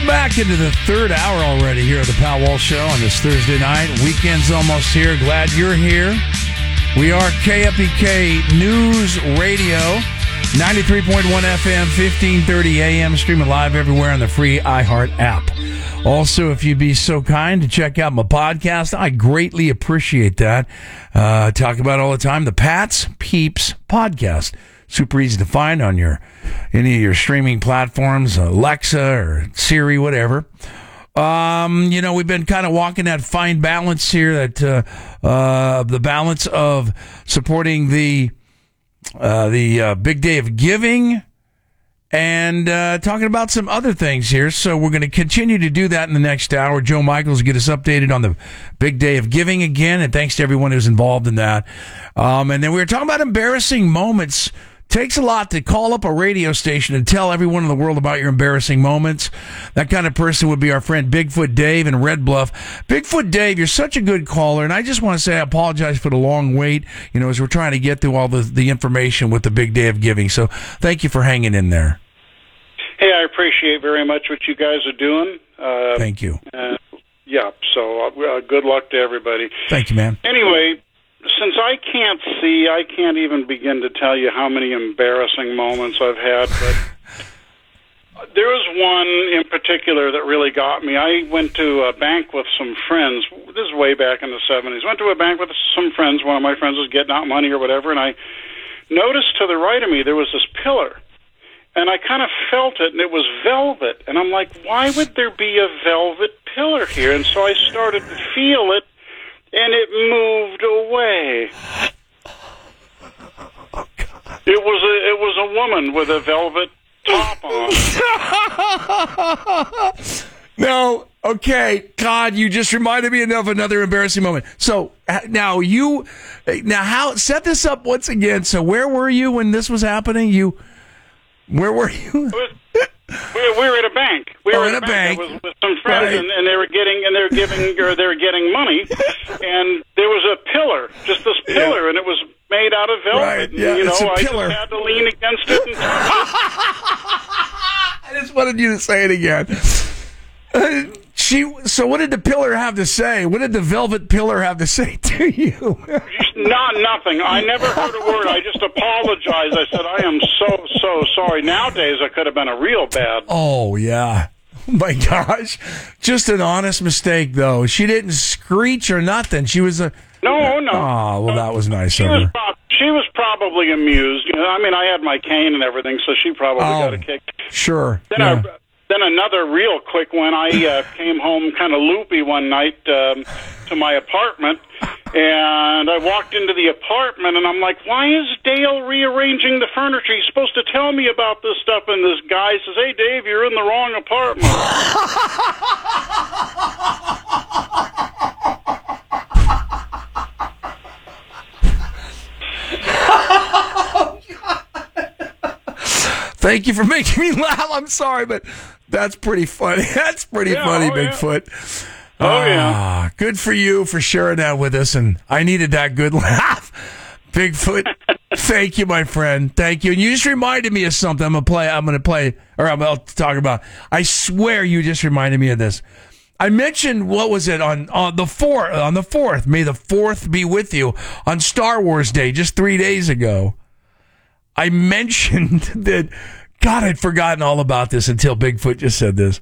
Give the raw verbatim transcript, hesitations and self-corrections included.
Welcome back into the third hour already here at the Pat Walsh Show on this Thursday night. Weekend's almost here. Glad you're here. We are K F E K News Radio, ninety-three point one F M, fifteen thirty A M, streaming live everywhere on the free iHeart app. Also, if you'd be so kind to check out my podcast, I greatly appreciate that. Uh, talk about it all the time, the Pat's Peeps Podcast. Super easy to find on your any of your streaming platforms, Alexa or Siri, whatever. Um, you know, we've been kind of walking that fine balance here, that uh, uh, the balance of supporting the uh, the uh, big day of giving and uh, talking about some other things here. So we're going to continue to do that in the next hour. Joe Michaels will get us updated on the big day of giving again, and thanks to everyone who's involved in that. Um, and then we were talking about embarrassing moments. Takes a lot to call up a radio station and tell everyone in the world about your embarrassing moments. That kind of person would be our friend Bigfoot Dave in Red Bluff. Bigfoot Dave, you're such a good caller, and I just want to say I apologize for the long wait, you know, as we're trying to get through all the, the information with the big day of giving. So thank you for hanging in there. Hey, I appreciate very much what you guys are doing. Uh, thank you. Uh, yeah, so uh, good luck to everybody. Thank you, man. Anyway, since I can't see, I can't even begin to tell you how many embarrassing moments I've had, but there was one in particular that really got me. I went to a bank with some friends. This is way back in the seventies. Went to a bank with some friends. One of my friends was getting out money or whatever, and I noticed to the right of me there was this pillar. And I kind of felt it, and it was velvet. And I'm like, why would there be a velvet pillar here? And so I started to feel it, and it moved away. Oh, God. It was a it was a woman with a velvet top on. No, okay, God, you just reminded me of another embarrassing moment. So now you, now how set this up once again. So where were you when this was happening? You, where were you? We were, we were at a bank. We oh, were in at a bank. bank. I was with some friends, right. and, and they were getting and they were giving or they were getting money, and there was a pillar, just this pillar, yeah. and it was made out of velvet. Right. Yeah, and, you know, it's a I pillar. just had to lean against it. And I just wanted you to say it again. Uh, she. So, what did the pillar have to say? What did the velvet pillar have to say to you? Not nothing. I never heard a word. I just apologized. I said, I am so, so sorry. Nowadays, I could have been a real bad. Oh, yeah. Oh, my gosh. Just an honest mistake, though. She didn't screech or nothing. She was a... No, no. Oh, well, that was nice she of was her. Pro- she was probably amused. You know, I mean, I had my cane and everything, so she probably oh, got a kick. Sure. Then yeah. I... Then another real quick one. I uh, came home kind of loopy one night um, to my apartment, and I walked into the apartment, and I'm like, why is Dale rearranging the furniture? He's supposed to tell me about this stuff, and this guy says, hey, Dave, you're in the wrong apartment. Thank you for making me laugh. I'm sorry, but that's pretty funny. That's pretty yeah, funny, oh, Bigfoot. Yeah. Oh, ah, yeah. Good for you for sharing that with us, and I needed that good laugh. Bigfoot, thank you, my friend. Thank you. And you just reminded me of something I'm going to play. I'm going to play, or I'm about to talk about. I swear you just reminded me of this. I mentioned, what was it, on, on the fourth, on the fourth, may the fourth be with you, on Star Wars Day, just three days ago. I mentioned that, God, I'd forgotten all about this until Bigfoot just said this.